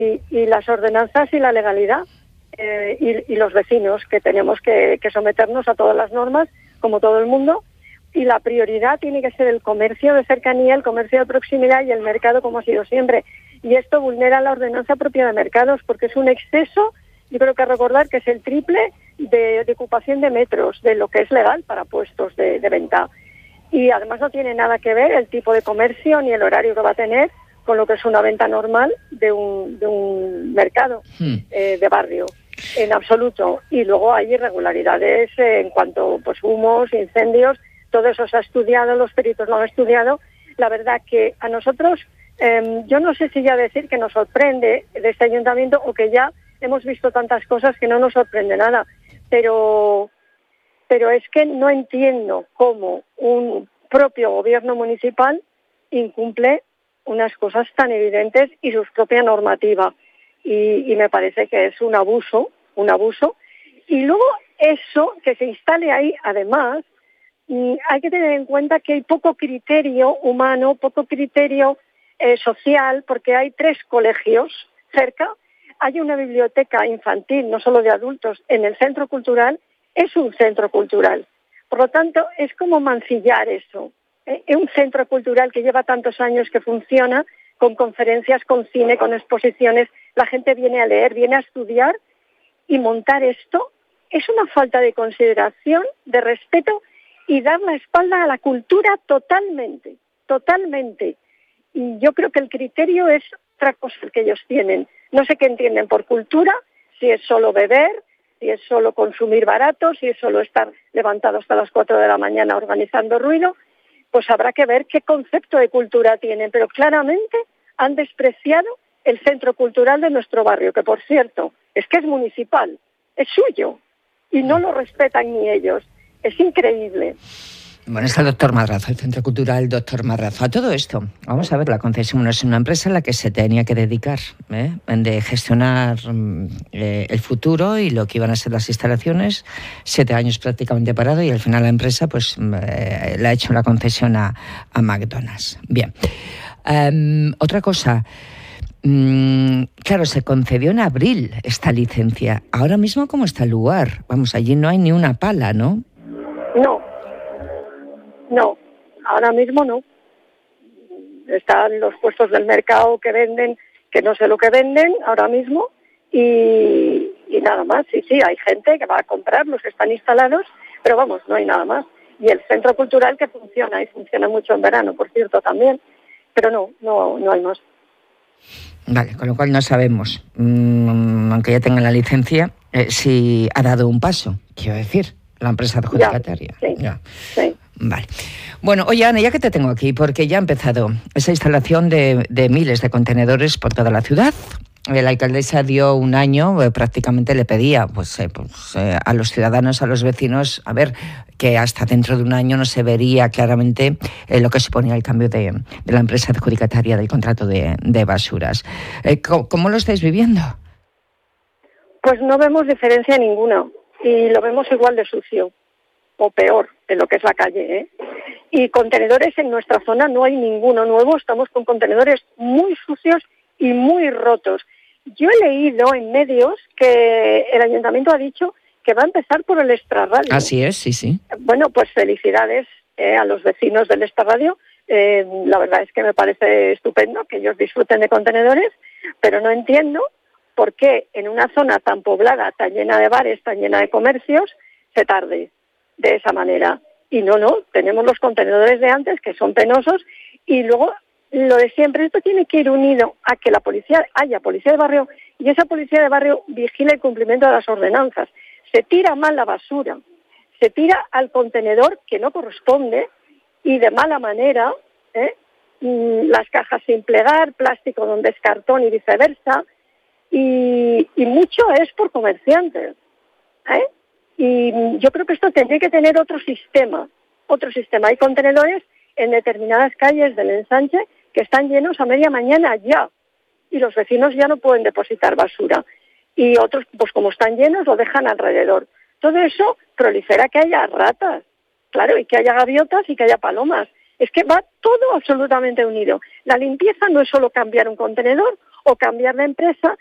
y las ordenanzas y la legalidad, y los vecinos, que tenemos que someternos a todas las normas, como todo el mundo, y la prioridad tiene que ser el comercio de cercanía, el comercio de proximidad y el mercado, como ha sido siempre. Y esto vulnera la ordenanza propia de mercados, porque es un exceso. Yo creo que recordar que es el triple de ocupación de metros de lo que es legal para puestos de venta. Y además no tiene nada que ver el tipo de comercio ni el horario que va a tener con lo que es una venta normal de un mercado de barrio, en absoluto. Y luego hay irregularidades en cuanto pues humos, incendios, todo eso se ha estudiado, los peritos lo han estudiado. La verdad que a nosotros, yo no sé si ya decir que nos sorprende de este ayuntamiento o que ya hemos visto tantas cosas que no nos sorprende nada, pero es que no entiendo cómo un propio gobierno municipal incumple unas cosas tan evidentes y su propia normativa. Y me parece que es un abuso. Y luego eso, que se instale ahí, además, hay que tener en cuenta que hay poco criterio humano, poco criterio social, porque hay 3 colegios cerca, hay una biblioteca infantil, no solo de adultos, en el centro cultural. Es un centro cultural. Por lo tanto, es como mancillar eso. Es un centro cultural que lleva tantos años que funciona, con conferencias, con cine, con exposiciones. La gente viene a leer, viene a estudiar, y montar esto es una falta de consideración, de respeto y dar la espalda a la cultura totalmente. Y yo creo que el criterio es otra cosa que ellos tienen. No sé qué entienden por cultura, si es solo beber, si es solo consumir barato, si es solo estar levantado hasta las 4 de la mañana organizando ruido. Pues habrá que ver qué concepto de cultura tienen, pero claramente han despreciado el centro cultural de nuestro barrio, que por cierto, es que es municipal, es suyo, y no lo respetan ni ellos. Es increíble. Bueno, está el doctor Madrazo, el Centro Cultural Doctor Madrazo. A todo esto, vamos a ver, la concesión no es una empresa a la que se tenía que dedicar, de gestionar el futuro y lo que iban a ser las instalaciones. 7 años prácticamente parado, y al final la empresa pues le ha hecho la concesión a McDonald's. Bien. Otra cosa. Claro, se concedió en abril esta licencia. Ahora mismo, ¿cómo está el lugar? Vamos, allí no hay ni una pala, ¿no? No, ahora mismo no. Están los puestos del mercado que venden, que no sé lo que venden ahora mismo, y nada más. Sí, hay gente que va a comprar, los que están instalados, pero vamos, no hay nada más. Y el centro cultural que funciona, y funciona mucho en verano, por cierto, también, pero no hay más. Vale, con lo cual no sabemos, aunque ya tengan la licencia, si ha dado un paso, quiero decir, la empresa adjudicataria. Sí. Vale. Bueno, oye, Ana, ya que te tengo aquí, porque ya ha empezado esa instalación de miles de contenedores por toda la ciudad. La alcaldesa dio un año, prácticamente le pedía a los ciudadanos, a los vecinos, a ver, que hasta dentro de un año no se vería claramente lo que suponía el cambio de la empresa adjudicataria del contrato de basuras. ¿Cómo lo estáis viviendo? Pues no vemos diferencia ninguna, y lo vemos igual de sucio, o peor, de lo que es la calle, Y contenedores en nuestra zona no hay ninguno nuevo, estamos con contenedores muy sucios y muy rotos. Yo he leído en medios que el ayuntamiento ha dicho que va a empezar por el extrarradio. Así es, sí. Bueno, pues felicidades a los vecinos del extrarradio. La verdad es que me parece estupendo que ellos disfruten de contenedores, pero no entiendo por qué en una zona tan poblada, tan llena de bares, tan llena de comercios, se tarde de esa manera. Y no, tenemos los contenedores de antes que son penosos, y luego lo de siempre. Esto tiene que ir unido a que haya policía de barrio, y esa policía de barrio vigile el cumplimiento de las ordenanzas. Se tira mal la basura, se tira al contenedor que no corresponde y de mala manera, las cajas sin plegar, plástico donde es cartón y viceversa, y mucho es por comerciantes, Y yo creo que esto tendría que tener otro sistema. Hay contenedores en determinadas calles del ensanche que están llenos a media mañana ya, y los vecinos ya no pueden depositar basura. Y otros, pues como están llenos, lo dejan alrededor. Todo eso prolifera que haya ratas, claro, y que haya gaviotas y que haya palomas. Es que va todo absolutamente unido. La limpieza no es solo cambiar un contenedor o cambiar de empresa